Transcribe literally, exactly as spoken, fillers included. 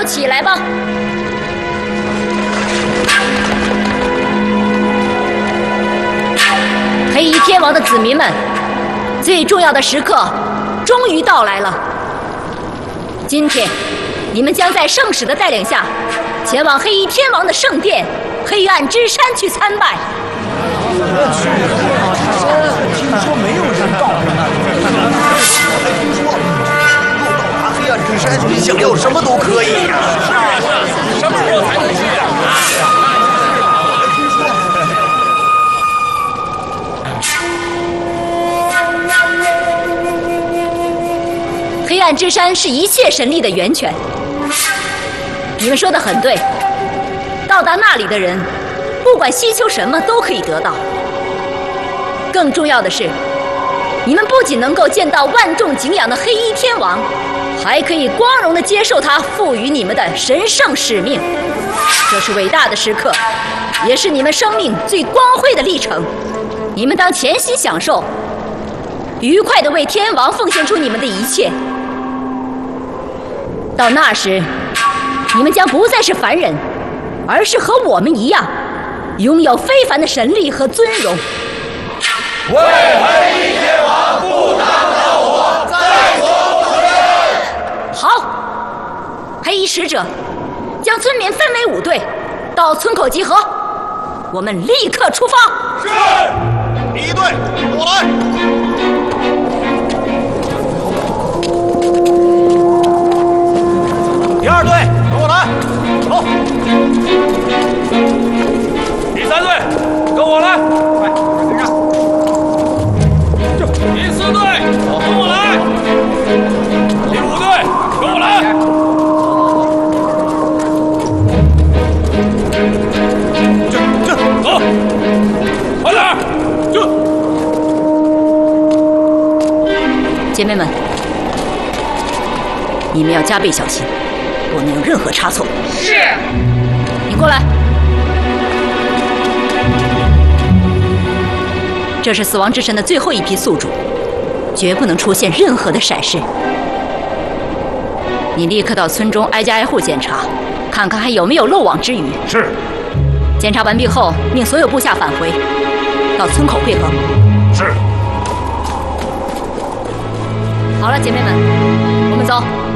都起来吧！黑衣天王的子民们，最重要的时刻终于到来了。今天，你们将在圣使的带领下，前往黑衣天王的圣殿——黑暗之山去参拜。 听说没有人到，我还听说，若到达黑暗之山，你想要什么都可以呀。是啊，什么时候才能去啊？ 黑暗之山是一切神力的源泉。你们说的很对，到达那里的人，不管希求什么都可以得到。更重要的是，你们不仅能够见到万众敬仰的黑衣天王，还可以光荣地接受他赋予你们的神圣使命。这是伟大的时刻，也是你们生命最光辉的历程。你们当潜心享受，愉快地为天王奉献出你们的一切。到那时，你们将不再是凡人，而是和我们一样，拥有非凡的神力和尊荣。 为黑衣天王不当刀火，在所不辞。 好，黑衣使者将村民分为五队，到村口集合。我们立刻出发。 是。 第一队，跟我来。第二队，跟我来。走。 第三队，跟我来。快，跟上。第四队，跟我来；第五队，跟我来；这这走，快点，这。 姐妹们，你们要加倍小心，不能有任何差错。 是。 你过来。这是死亡之神的最后一批宿主，绝不能出现任何的闪失。你立刻到村中挨家挨户检查，看看还有没有漏网之鱼。 是。 检查完毕后，命所有部下返回，到村口汇合。 是。 好了，姐妹们，我们走。